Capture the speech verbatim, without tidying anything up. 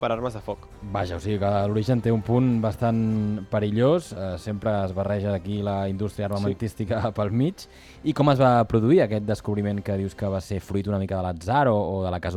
per armes de foc. Vaja, o sigui que l'origen té un punt bastant perillós, eh, sempre es barreja aquí la indústria armamentística sí. pel mig. I com es va produir aquest descobriment que dius que va ser fruit una mica de l'atzar o, o de la casualitat?